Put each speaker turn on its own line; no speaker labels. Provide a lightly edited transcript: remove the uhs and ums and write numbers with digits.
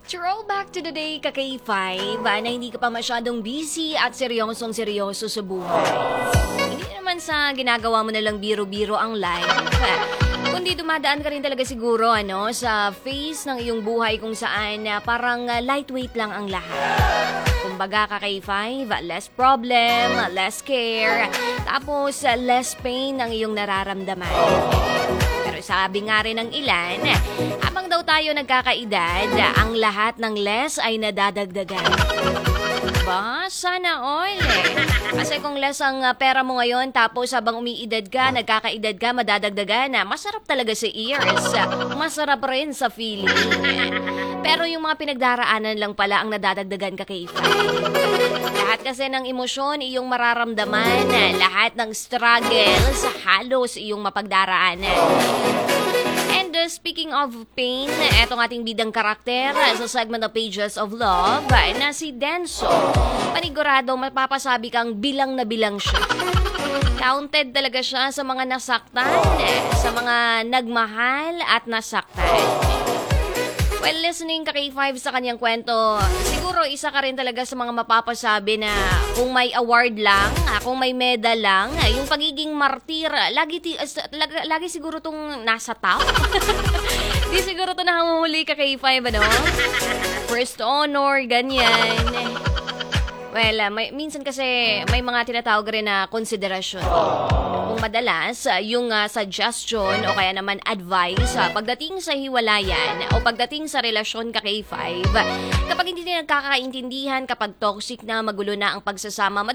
Throwback to the day, ka-K5, na hindi ka pa masyadong busy at seryosong-seryoso sa buhay. Hindi naman sa ginagawa mo na lang biro-biro ang life, kundi dumadaan ka rin talaga siguro sa phase ng iyong buhay kung saan parang lightweight lang ang lahat. Kumbaga, ka-K5, less problem, less care, tapos less pain ang iyong nararamdaman. Pero sabi nga rin ng ilan, habang daw tayo nagkakaedad, ang lahat ng less ay nadadagdagan. Ba, sana all Kasi kung less ang pera mo ngayon, tapos habang umiidad ka, nagkakaedad ka, madadagdagan na, masarap talaga sa ears. Masarap rin sa feeling. Pero yung mga pinagdaraanan lang pala ang nadadagdagan ka kay Lahat kasi ng emosyon iyong mararamdaman, lahat ng struggles halos iyong mapagdaraanan. And speaking of pain, etong ating bidang karakter sa segment of Pages of Love na si Denso. Panigurado mapapasabi kang bilang na bilang siya. Counted talaga siya sa mga nasaktan, sa mga nagmahal at nasaktan. Well, listening ka K5 sa kanyang kwento, siguro isa ka rin talaga sa mga mapapasabi na kung may award lang, kung may medal lang, yung pagiging martir, lagi siguro tong nasa top. Di siguro to nahamuli ka K5, First honor, ganyan. Well, minsan kasi may mga tinatawag rin na konsiderasyon. Kung madalas, yung suggestion o kaya naman advice pagdating sa hiwalayan o pagdating sa relasyon ka K5, kapag hindi na nagkakaintindihan, kapag toxic na, magulo na ang pagsasama,